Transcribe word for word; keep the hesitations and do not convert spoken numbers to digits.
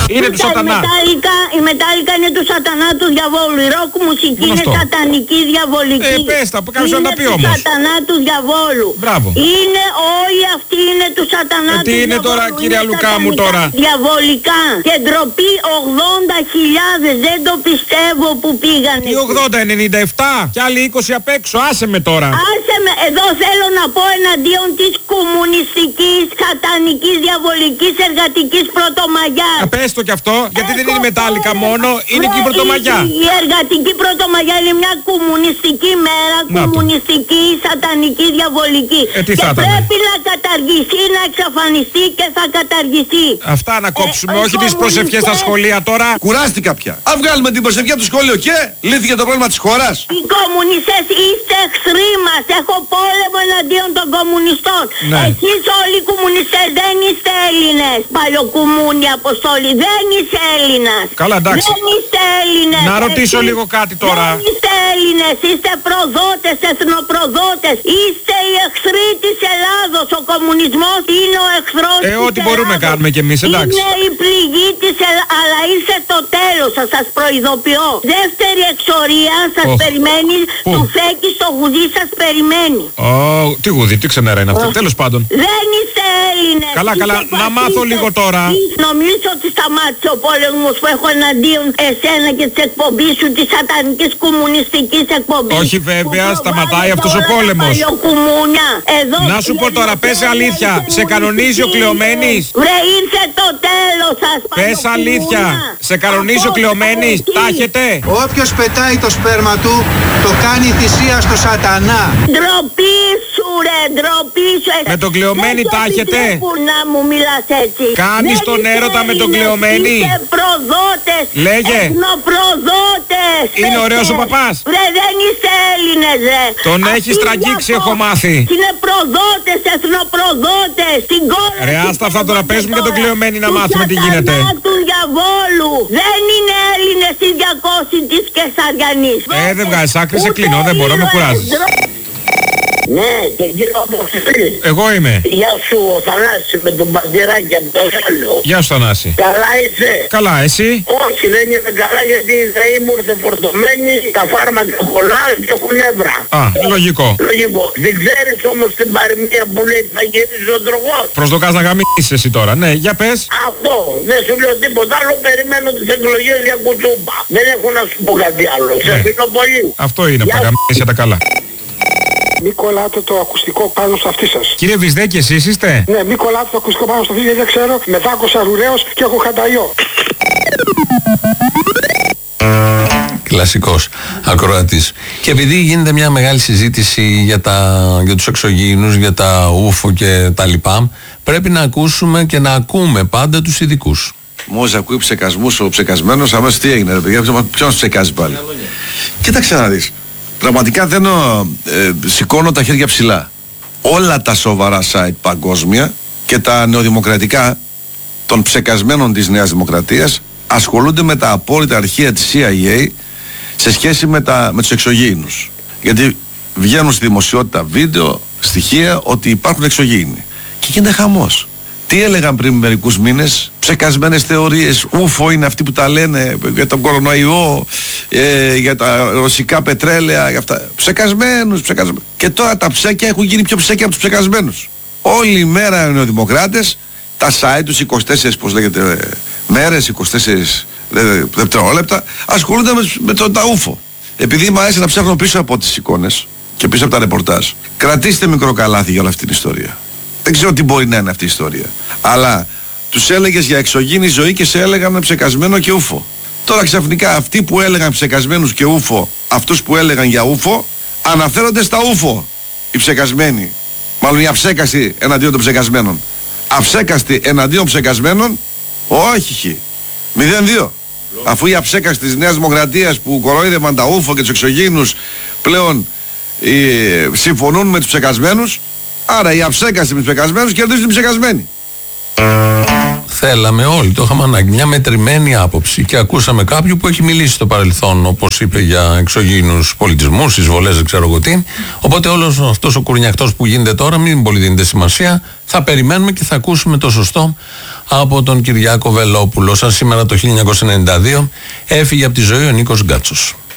Είναι του σατανά. Η μετάλλικα είναι του σατανά του διαβόλου. Η ροκ μουσική είναι σατανική διαβολική. Ε, πες τα, κάποιος να τα πει όμως. Είναι του σατανά του διαβόλου. Μπράβο. Είναι όλοι αυτοί είναι του σατανά ε, του τι είναι διαβόλου. τώρα, κυρία Λουκά μου τώρα. Διαβολικά. Και ντροπή ογδόντα χιλιάδες. Δεν το πιστεύω που πήγανε. Τι ογδόντα, ενενήντα επτά και άλλοι είκοσι απ' έξω. Άσε με τώρα. Άσε με. Εδώ θέλω να πω εναντίον της κομμουνιστικής, σατανικής, διαβολικής, εργατικής πρωτομαγιάς. Α, πες το κι αυτό, γιατί Έχω δεν είναι μετάλλικα πω, μόνο, είναι ναι, και η πρωτομαγιά. Η, η εργατική πρωτομαγιά είναι μια κομμουνιστική μέρα, να κομμουνιστική, το. σατανική, διαβολική. Ε, τι και θα πρέπει να καταργηθεί, να εξαφανιστεί και θα καταργηθεί. Αυτά να κόψουμε, ε, όχι τις προσευχές στα σχολεία τώρα. Κουράστηκα πια. Αν βγάλουμε την προσευχή από το σχολείο και λύθηκε το πρόβλημα της χώρας. Οι κομμουνιστές είστε εχθροί μας. Έχω πόλεμο εναντίον των κομμουνιστών. Ναι. Εσείς όλοι οι κομμουνιστές δεν είστε Έλληνες. Παλιοκουμούνι Αποστόλη, δεν είσαι Έλληνας. Καλά, εντάξει. Δεν είστε Έλληνες. Να ρωτήσω Εσείς λίγο κάτι τώρα. Δεν είστε Έλληνες, είστε προδότες, εθνοπροδότες. Είστε οι εχθροί της Ελλάδος. Ο κομμουνισμός είναι ο εχθρός Ε, της ό,τι μπορούμε Ελλάδος. κάνουμε κι εμείς, εντάξει. Είναι η πληγή της Ελλάδος. Αλλά ήρθε το τέλος, θα σας προειδοποιώ. Δεύτερη εξορία σας Oh. περιμένει. Πού? Του Φέκη στο γουδί σας περιμένει. Ω, τι γουδί, τι ξενέρα είναι αυτό. Oh. Τέλος πάντων. Δεν είστε Έλληνες. Καλά, είστε καλά, να φασίστες. μάθω λίγο τώρα. Νομίζω ότι σταμάτησε ο πόλεμος που έχω εναντίον εσένα και της εκπομπής σου, της σατανικής κομμουνιστικής εκπομπής. Όχι βέβαια, σταματάει αυτός ο πόλεμος. Εδώ Να σου πω τώρα, πες αλήθεια, σε κανονίζει ο Κλεομένης. Βρε, ήρθε το τέλος σας. Πες αλήθεια, σε κανονίζει ο Κλεομένης, τα έχετε. Όποιος πετάει το σπέρμα του, το κάνει θυσία στο σατανά. Ντροπή σου ρε, ντροπή σου. Με τον Κλεομένη τα έχετε. Να μου μιλάς έτσι. Κάνεις Δεν τον είστε έρωτα με τον Έλληνες, Κλεομένη. Είστε προδότες. Λέγε. Εθνοπροδότες. Είναι ωραίος ο παπάς. Ρε, δεν είστε Έλληνες ρε. Τον Αυτοί έχεις τραγγίξει, για έχω το- μάθει. Είναι προδότες, εθνοπροδότες. Στην κόλλα. Ρε, άστα αυτά τώρα, πες μου και τον Κλεομένη να μάθουμε τι γίνεται. Του σατανά του διαβόλου. Δεν είναι Έλληνες οι διακόσιοι της Κεσαριανής. Ε, δεν βγάζεις άκρη, σε Ούτε κλείνω, δεν μπορώ, με ήρωες, κουράζεις. ντρο- Ναι, και κύριο Αποστολή. Εγώ είμαι. Γεια σου, ο Θανάσης με τον Παντηράκη από το Σάλο. Γεια σου Θανάση. Καλά είσαι? Καλά, εσύ? Όχι, δεν είμαι καλά γιατί η ΔΕΗ μου ήρθε φορτωμένη, τα φάρμακα πολλά και έχουν νεύρα. Α, λογικό. Λογικό. Δεν ξέρεις όμως την παροιμία που λέει θα γυρίζει ο τρογός. Προσδοκάς να γαμίσεις εσύ τώρα. Ναι, για πες. Αυτό. Δεν σου λέω τίποτα άλλο, περιμένω τις εκλογές για κουτσούπα. Δεν έχω να σου πω κάτι άλλο. Σε φιλώ πολύ. Αυτό είναι από τα γαμίσεις τα καλά. Μη κολλάτε το ακουστικό πάνω στο αυτί σας. Κύριε Βυσδέκη, εσείς είστε? Ναι, μη κολλάτε το ακουστικό πάνω στο αυτί γιατί δεν ξέρω. Με δάκωσα ρουραίος και έχω χανταϊό. Κλασικός ακροατής. Και επειδή γίνεται μια μεγάλη συζήτηση για, τα, για τους εξωγήινους, για τα ούφο και τα λοιπά, πρέπει να ακούσουμε και να ακούμε πάντα τους ειδικούς. Μόλις ακούει ψεκασμούς ο ψεκασμένος, αμέσως τι έγινε ρε παιδιά, ποιον ψεκάζει πάλι. Κοίταξε να δεις. Πραγματικά δεν ε, σηκώνω τα χέρια ψηλά. Όλα τα σοβαρά site παγκόσμια και τα νεοδημοκρατικά των ψεκασμένων της Νέας Δημοκρατίας ασχολούνται με τα απόλυτα αρχεία της σι άι έι σε σχέση με, τα, με τους εξωγήινους. Γιατί βγαίνουν στη δημοσιότητα βίντεο, στοιχεία ότι υπάρχουν εξωγήινοι. Και γίνεται χαμός. Τι έλεγαν πριν μερικούς μήνες, ψεκασμένες θεωρίες, ούφο είναι αυτοί που τα λένε για τον κορονοϊό, ε, για τα ρωσικά πετρέλαια, για αυτά. Ψεκασμένους, ψεκασμένους. Και τώρα τα ψέκια έχουν γίνει πιο ψέκια από τους ψεκασμένους. Όλη η μέρα οι νεοδημοκράτες, τα site τους, είκοσι τέσσερις πώς λέγεται, μέρες, είκοσι τέσσερις δευτερόλεπτα, ασχολούνται με, με το τα ούφο. Επειδή μου άρεσε να ψάχνω πίσω από τις εικόνες και πίσω από τα ρεπορτάζ, κρατήστε μικρό καλάθι για όλη αυτή την ιστορία. Δεν ξέρω τι μπορεί να είναι αυτή η ιστορία. Αλλά τους έλεγες για εξωγήινη ζωή και σε έλεγαν ψεκασμένο και ούφο. Τώρα ξαφνικά αυτοί που έλεγαν ψεκασμένους και ούφο, αυτούς που έλεγαν για ούφο, αναφέρονται στα ούφο. Οι ψεκασμένοι. Μάλλον οι αψέκαστοι εναντίον των ψεκασμένων. Αψέκαστοι εναντίον ψεκασμένων, όχι. μηδέν δύο. Αφού οι αψέκαστοι της Νέας Δημοκρατίας που κοροϊδεύαν τα ούφο και τους εξωγήινους πλέον ε, συμφωνούν με τους ψεκασμένους, άρα οι αψέκαστοι με τους ψεκασμένους κερδίζουν οι ψεκασμένοι. θέλαμε όλοι, το είχαμε ανάγκη, μια μετρημένη άποψη. Και ακούσαμε κάποιον που έχει μιλήσει στο παρελθόν, όπως είπε, για εξωγήινους πολιτισμούς, εισβολές, δεν ξέρω εγώ τι. Οπότε όλος αυτός ο κουρνιακτός που γίνεται τώρα, μην πολύ δίνετε σημασία. Θα περιμένουμε και θα ακούσουμε το σωστό από τον Κυριάκο Βελόπουλο. Σαν σήμερα το χίλια εννιακόσια ενενήντα δύο έφυγε από τη ζωή ο Νίκος Γκάτσος.